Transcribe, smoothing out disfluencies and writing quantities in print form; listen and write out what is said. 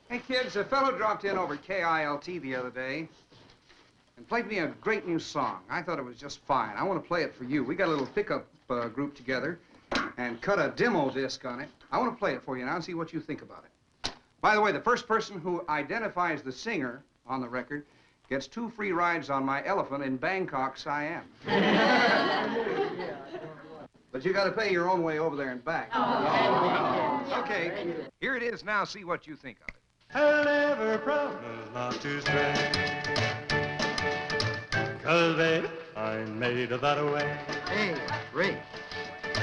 Hey, kids, a fellow dropped in over KILT the other day and played me a great new song. I thought it was just fine. I want to play it for you. We got a little pickup group together and cut a demo disc on it. I want to play it for you now and see what you think about it. By the way, the first person who identifies the singer on the record gets 2 free rides on my elephant in Bangkok, Siam. But you got to pay your own way over there and back. Oh. Okay, here it is now. See what you think of it. I'll never promise not to stray, 'cause baby, I'm made of that way. Hey, Ray.